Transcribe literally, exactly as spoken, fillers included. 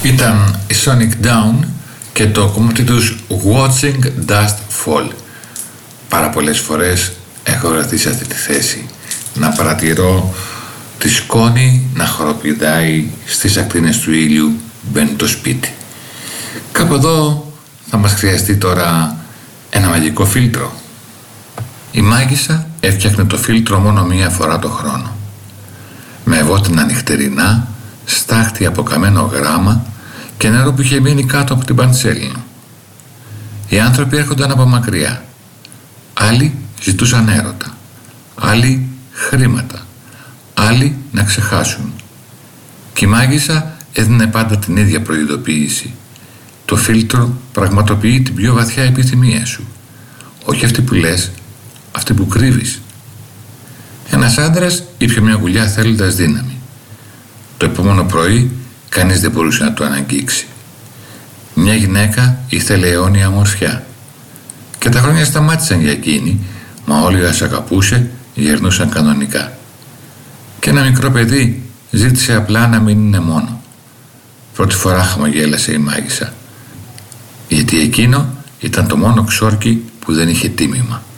Ήταν η Sonic Down και το κομμάτι τους Watching Dust Fall. Πάρα πολλές φορές έχω βρεθεί σε αυτή τη θέση, να παρατηρώ τη σκόνη να χοροπηδάει στις ακτίνες του ήλιου, μπαίνει το σπίτι. Κάπου εδώ θα μας χρειαστεί τώρα ένα μαγικό φίλτρο. Η μάγισσα έφτιαχνε το φίλτρο μόνο μία φορά το χρόνο. Με βότινα νυχτερινά, στάχτη από καμένο γράμμα και νερό που είχε μείνει κάτω από την παντσέλινο. Οι άνθρωποι έρχονταν από μακριά. Άλλοι ζητούσαν έρωτα, άλλοι χρήματα, άλλοι να ξεχάσουν. Και η μάγισσα έδινε πάντα την ίδια προειδοποίηση. Το φίλτρο πραγματοποιεί την πιο βαθιά επιθυμία σου. Όχι αυτή που λες, αυτή που κρύβεις. Ένας άντρας ήπια μια γουλιά θέλοντας δύναμη. Το επόμενο πρωί κανείς δεν μπορούσε να το αναγγίξει. Μια γυναίκα ήθελε αιώνια ομορφιά. Και τα χρόνια σταμάτησαν για εκείνη, μα όλοι ας αγαπούσε γερνούσαν κανονικά. Και ένα μικρό παιδί ζήτησε απλά να μην είναι μόνο. Πρώτη φορά χαμογέλασε η μάγισσα, γιατί εκείνο ήταν το μόνο ξόρκι που δεν είχε τίμημα.